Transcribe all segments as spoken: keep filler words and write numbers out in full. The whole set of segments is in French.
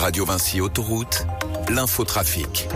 Radio Vinci Autoroute, l'infotrafic.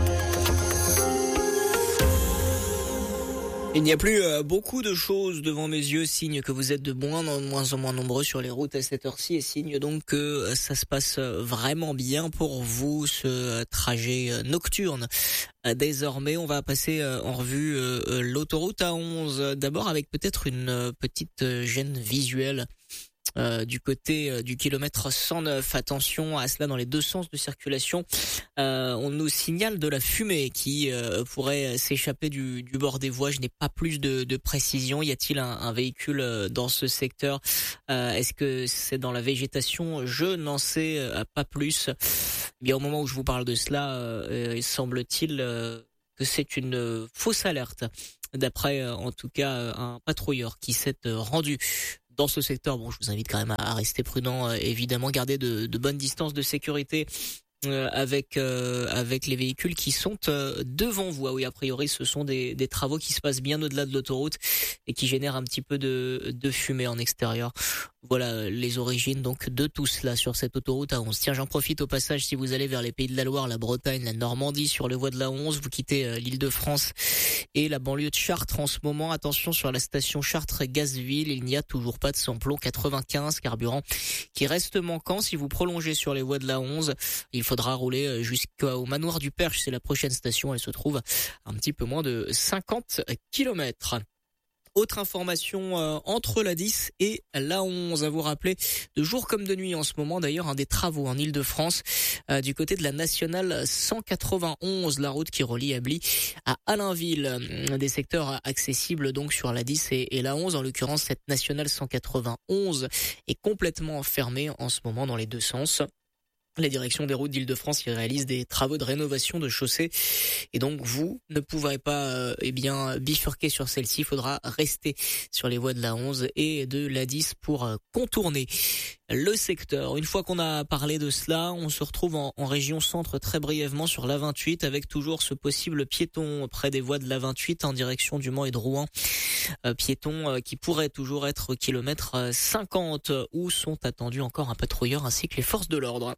Il n'y a plus euh, beaucoup de choses devant mes yeux, signe que vous êtes de moins en moins, en moins nombreux sur les routes à cette heure-ci et signe donc que euh, ça se passe vraiment bien pour vous, ce euh, trajet euh, nocturne. Euh, désormais, on va passer euh, en revue euh, euh, l'autoroute A onze, d'abord avec peut-être une euh, petite euh, gêne visuelle. Euh, du côté euh, du kilomètre cent neuf, attention à cela dans les deux sens de circulation. Euh, on nous signale de la fumée qui euh, pourrait s'échapper du, du bord des voies. Je n'ai pas plus de, de précision. Y a-t-il un, un véhicule dans ce secteur? euh, Est-ce que c'est dans la végétation? Je n'en sais euh, pas plus. Eh bien, au moment où je vous parle de cela, euh, il semble-t-il euh, que c'est une euh, fausse alerte. D'après, euh, en tout cas, euh, un patrouilleur qui s'est euh, rendu dans ce secteur. Bon, je vous invite quand même à rester prudent, euh, évidemment, garder de, de bonnes distances de sécurité euh, avec euh, avec les véhicules qui sont euh, devant vous. Ah oui, a priori, ce sont des, des travaux qui se passent bien au-delà de l'autoroute et qui génèrent un petit peu de, de fumée en extérieur. Voilà les origines donc de tout cela sur cette autoroute A onze. Tiens, j'en profite au passage, si vous allez vers les Pays de la Loire, la Bretagne, la Normandie, sur les voies de l'A onze, vous quittez euh, l'Île-de-France et la banlieue de Chartres en ce moment. Attention sur la station Chartres-Gazeville, il n'y a toujours pas de samplon quatre-vingt-quinze, carburant qui reste manquant. Si vous prolongez sur les voies de l'A onze, il faudra rouler jusqu'au manoir du Perche, c'est la prochaine station, elle se trouve à un petit peu moins de cinquante kilomètres. Autre information euh, entre la dix et la onze, à vous rappeler, de jour comme de nuit en ce moment, d'ailleurs un des travaux en Île-de-France, euh, du côté de la nationale cent quatre-vingt-onze, la route qui relie Ably à Allainville, des secteurs accessibles donc sur la dix et, et la onze. En l'occurrence, cette nationale cent quatre-vingt-onze est complètement fermée en ce moment dans les deux sens. La direction des routes d'Île-de-France y réalise des travaux de rénovation de chaussées et donc vous ne pourrez pas euh, eh bien bifurquer sur celle-ci. Il faudra rester sur les voies de la onze et de la dix pour euh, contourner le secteur. Une fois qu'on a parlé de cela, on se retrouve en, en région centre très brièvement sur l'A vingt-huit avec toujours ce possible piéton près des voies de l'A vingt-huit en direction du Mans et de Rouen. Euh, piéton euh, qui pourrait toujours être au kilomètre cinquante où sont attendus encore un patrouilleur ainsi que les forces de l'ordre.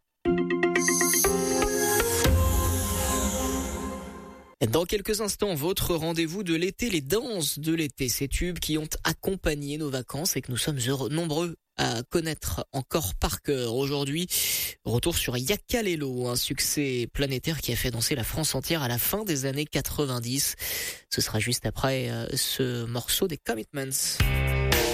Dans quelques instants, votre rendez-vous de l'été, les danses de l'été, ces tubes qui ont accompagné nos vacances et que nous sommes heureux, nombreux à connaître encore par cœur. Aujourd'hui, retour sur Yakalelo, un succès planétaire qui a fait danser la France entière à la fin des années quatre-vingt-dix. Ce sera juste après euh, ce morceau des Commitments.